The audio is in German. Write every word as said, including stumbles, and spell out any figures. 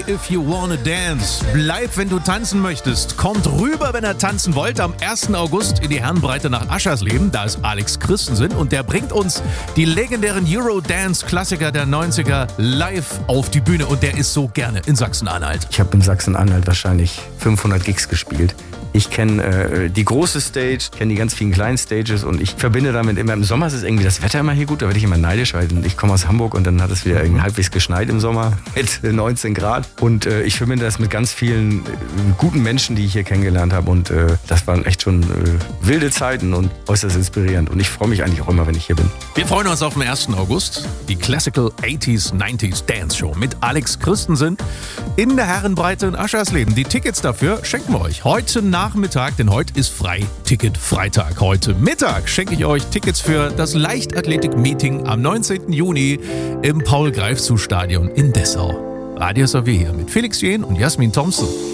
Stay if you wanna dance. Bleib, wenn du tanzen möchtest. Kommt rüber, wenn ihr tanzen wollt. Am ersten August in die Herrenbreite nach Aschersleben. Da ist Alex Christensen und der bringt uns die legendären Eurodance-Klassiker der neunziger live auf die Bühne. Und der ist so gerne in Sachsen-Anhalt. Ich habe in Sachsen-Anhalt wahrscheinlich fünfhundert Gigs gespielt. Ich kenne äh, die große Stage, kenne die ganz vielen kleinen Stages und ich verbinde damit immer, im Sommer ist es irgendwie das Wetter immer hier gut, da werde ich immer neidisch, weil ich komme aus Hamburg und dann hat es wieder irgendwie halbwegs geschneit im Sommer mit neunzehn Grad und äh, ich verbinde das mit ganz vielen äh, guten Menschen, die ich hier kennengelernt habe und äh, das waren echt schon äh, wilde Zeiten und äußerst inspirierend und ich freue mich eigentlich auch immer, wenn ich hier bin. Wir freuen uns auf den ersten August, die Classical achtziger, neunziger Dance Show mit Alex Christensen in der Herrenbreite in Aschersleben. Die Tickets dafür schenken wir euch heute Nachmittag, denn heute ist Frei-Ticket-Freitag. Heute Mittag schenke ich euch Tickets für das Leichtathletik-Meeting am neunzehnten Juni im Paul-Greifzu-Stadion in Dessau. Radio S A W hier mit Felix Jähn und Jasmin Thompson.